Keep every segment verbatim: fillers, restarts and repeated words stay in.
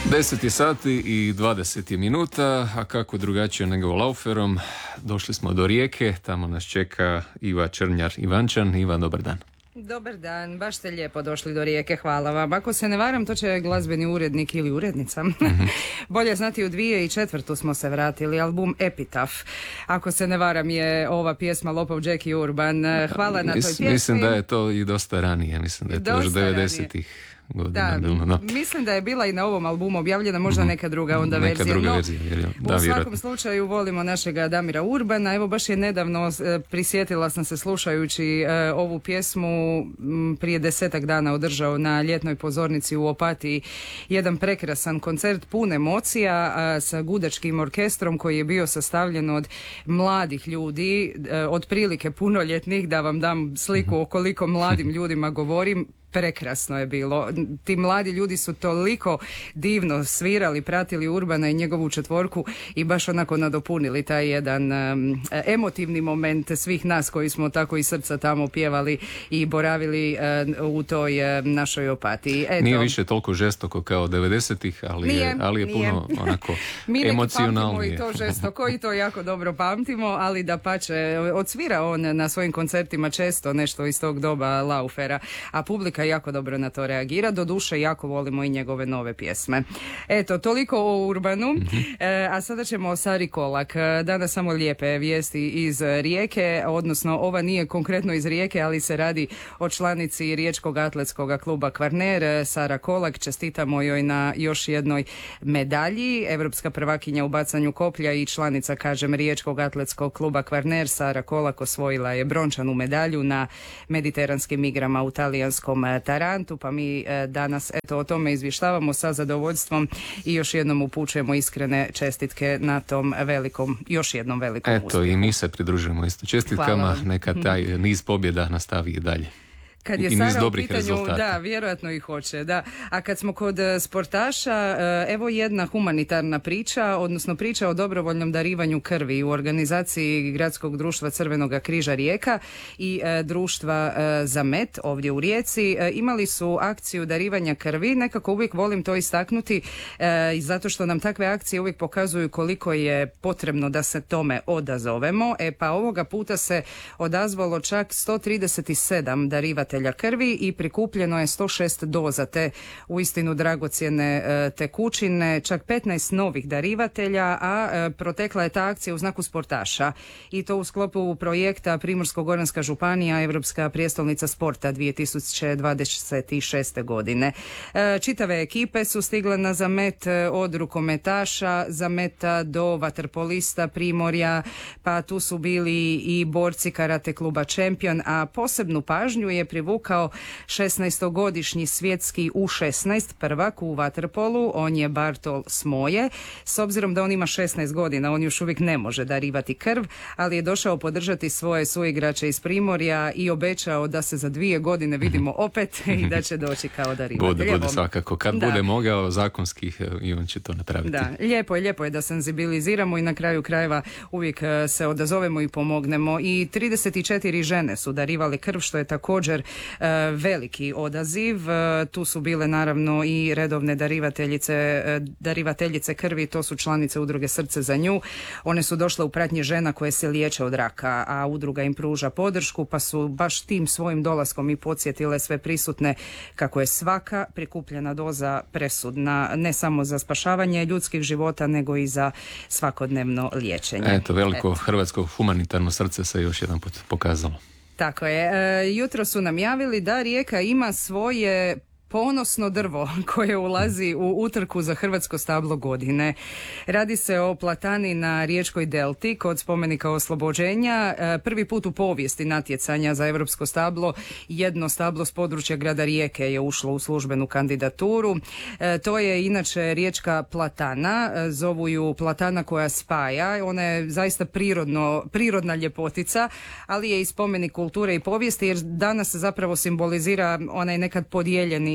deset je sati i dvadeset je minuta, a kako drugačije nego Lauferom, došli smo do Rijeke, tamo nas čeka Iva Črnjar-Ivančan. Iva, dobar dan. Dobar dan, baš ste lijepo došli do Rijeke, hvala vam. Ako se ne varam, to će glazbeni urednik ili urednica. Mm-hmm. Bolje znati, u dvije tisuće četvrtu smo se vratili, album Epitaf. Ako se ne varam, je ova pjesma Lopov Jackie Urban. Hvala na toj pjesmi. Mislim da je to i dosta ranije, mislim da je to još devedesetih. Godina, da, bilo, no. Mislim da je bila i na ovom albumu objavljena, možda neka druga onda neka verzija. Druga no, verzija jer, da, u svakom vjerojatno. slučaju volimo našega Damira Urbana. Evo baš je nedavno e, prisjetila sam se slušajući e, ovu pjesmu m, prije desetak dana održao na ljetnoj pozornici u Opatiji jedan prekrasan koncert pun emocija a, sa gudačkim orkestrom koji je bio sastavljen od mladih ljudi, e, otprilike punoljetnih, da vam dam sliku o koliko mladim ljudima govorim. Prekrasno je bilo. Ti mladi ljudi su toliko divno svirali, pratili Urbana i njegovu četvorku i baš onako nadopunili taj jedan um, emotivni moment svih nas koji smo tako iz srca tamo pjevali i boravili uh, u toj uh, našoj Opatiji. Eto. Nije više toliko žestoko kao devedesetih, ali, nije, je, ali je nije. puno onako Mi emocionalnije. Mi neki pamtimo i to žestoko i to jako dobro pamtimo, ali da pače, odsvira on na svojim koncertima često nešto iz tog doba Laufera, a publika jako dobro na to reagira. Doduše, jako volimo i njegove nove pjesme. Eto, toliko o Urbanu. Mm-hmm. E, a sada ćemo o Sari Kolak. Danas samo lijepe vijesti iz Rijeke, odnosno ova nije konkretno iz Rijeke, ali se radi o članici Riječkog atletskog kluba Kvarner. Sara Kolak, čestitamo joj na još jednoj medalji. Evropska prvakinja u bacanju koplja i članica, kažem, Riječkog atletskog kluba Kvarner. Sara Kolak osvojila je brončanu medalju na mediteranskim igrama u talijanskom Tarantu, pa mi e, danas eto o tome izvještavamo sa zadovoljstvom i još jednom upućujemo iskrene čestitke na tom velikom, još jednom velikom eto, uspjehu. I mi se pridružujemo isto čestitkama, neka taj niz pobjeda nastavi i dalje. Kad je Sara u pitanju, rezultata. Da, vjerojatno i hoće, da. A kad smo kod sportaša, evo jedna humanitarna priča, odnosno priča o dobrovoljnom darivanju krvi u organizaciji Gradskog društva Crvenog križa Rijeka i e, društva e, Zamet ovdje u Rijeci. E, imali su akciju darivanja krvi, nekako uvijek volim to istaknuti, e, zato što nam takve akcije uvijek pokazuju koliko je potrebno da se tome odazovemo. E pa ovoga puta se odazvalo čak sto trideset sedam darivatelja krvi i prikupljeno je sto šest doza te uistinu dragocjene e, tekućine, čak petnaest novih darivatelja, a e, protekla je ta akcija u znaku sportaša i to u sklopu projekta Primorsko-goranska županija, Europska prijestolnica sporta dvije tisuće dvadeset šeste. godine. E, čitave ekipe su stigle na Zamet, od rukometaša Zameta do vaterpolista Primorja, pa tu su bili i borci karate kluba Champion, a posebnu pažnju je privukao šesnaestogodišnji svjetski U šesnaest prvak u vaterpolu, on je Bartol Smoje. S obzirom da on ima šesnaest godina, on još uvijek ne može darivati krv, ali je došao podržati svoje suigrače iz Primorja i obećao da se za dvije godine vidimo opet i da će doći kao darivatelj. Bude, bude svakako. Kad da. bude mogao zakonskih i on će to napraviti. Da, lijepo je, lijepo je da senzibiliziramo i na kraju krajeva uvijek se odazovemo i pomognemo. I trideset četiri žene su darivale krv, što je također uh, veliki odaziv. Uh, tu su bile naravno i redovne darivateljice, uh, darivateljice krvi, to su članice udruge Srce za nju. One su došle u pratnji žena koje se liječe od raka, a udruga im pruža podršku, pa su baš tim svojim dolaskom i podsjetile sve prisutne kako je svaka prikupljena doza presudna, ne samo za spašavanje ljudskih života, nego i za svakodnevno liječenje. Eto, veliko Eto. hrvatsko humanitarno srce se još jedan put pokazalo. Tako je. E, jutro su nam javili da Rijeka ima svoje ponosno drvo koje ulazi u utrku za hrvatsko stablo godine. Radi se o platani na Riječkoj delti kod spomenika oslobođenja. Prvi put u povijesti natjecanja za europsko stablo jedno stablo s područja grada Rijeke je ušlo u službenu kandidaturu. To je inače riječka platana, zovu ju platana koja spaja. Ona je zaista prirodno, prirodna ljepotica, ali je i spomenik kulture i povijesti jer danas zapravo simbolizira onaj nekad podijeljeni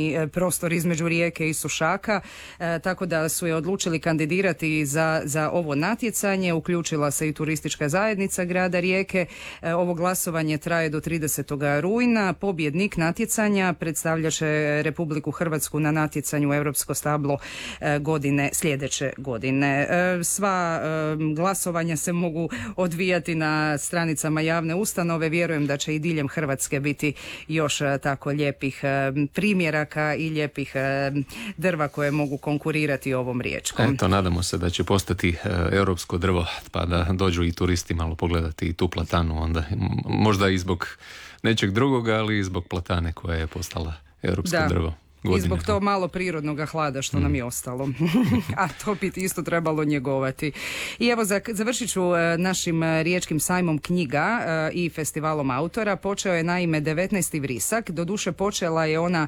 otvoreni prostor između Rijeke i Sušaka, tako da su je odlučili kandidirati za, za ovo natjecanje. Uključila se i turistička zajednica grada Rijeke. Ovo glasovanje traje do tridesetog rujna. Pobjednik natjecanja predstavlja će Republiku Hrvatsku na natjecanju Europsko stablo godine sljedeće godine. Sva glasovanja se mogu odvijati na stranicama javne ustanove. Vjerujem da će i diljem Hrvatske biti još tako lijepih primjeraka i lijepih drva koje mogu konkurirati ovom riječkom. Eto, nadamo se da će postati europsko drvo, pa da dođu i turisti malo pogledati i tu platanu, onda možda i zbog nečeg drugoga, ali i zbog platane koja je postala europsko da. drvo. Godine. I zbog to malo prirodnog hlada što mm. nam je ostalo. A to bi isto trebalo njegovati. I evo, završit ću našim riječkim sajmom knjiga i festivalom autora. Počeo je naime devetnaesti Vrisak. Doduše počela je ona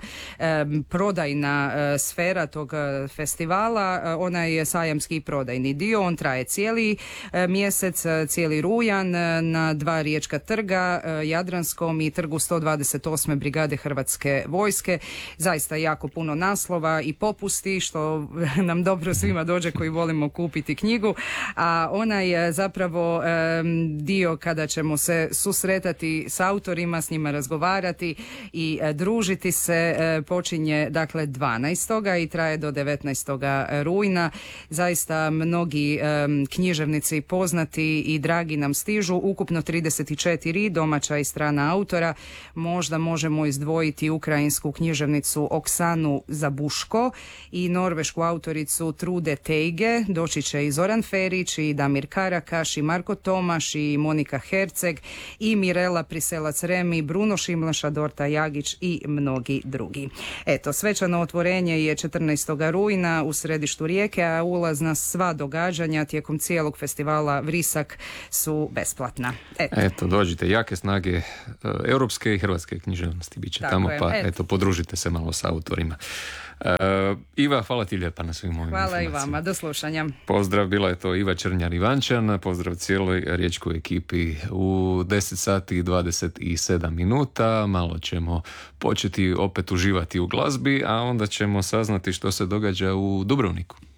prodajna sfera tog festivala. Ona je sajamski i prodajni dio. On traje cijeli mjesec, cijeli rujan na dva riječka trga, Jadranskom i trgu sto dvadeset osme brigade Hrvatske vojske. Zaista jako puno naslova i popusti, što nam dobro svima dođe koji volimo kupiti knjigu, a ona je zapravo um, dio kada ćemo se susretati s autorima, s njima razgovarati i uh, družiti se, uh, počinje dakle dvanaestoga i traje do devetnaestoga rujna. Zaista mnogi um, književnici poznati i dragi nam stižu, ukupno trideset četiri domaća i strana autora. Možda možemo izdvojiti ukrajinsku književnicu Oksanu Zabuško i norvešku autoricu Trude Teige. Doći će i Zoran Ferić i Damir Karakaš i Marko Tomaš i Monika Herceg i Mirela Priselac-Remi, Bruno Šimlaša, Dorta Jagić i mnogi drugi. Eto, svečano otvorenje je četrnaestog rujna u središtu Rijeke, a ulaz na sva događanja tijekom cijelog festivala Vrisak su besplatna. Eto, eto dođite, jake snage europske i hrvatske književnosti bit će tamo, je, pa eto. eto, podružite se malo sa autorima. Uh, Iva, hvala ti lijepa na svim ovim Hvala informacijama. i vama, do slušanja. Pozdrav, bila je to Iva Černjar-Ivančan, pozdrav cijeloj riječkoj ekipi. U deset sati i dvadeset sedam minuta malo ćemo početi opet uživati u glazbi, a onda ćemo saznati što se događa u Dubrovniku.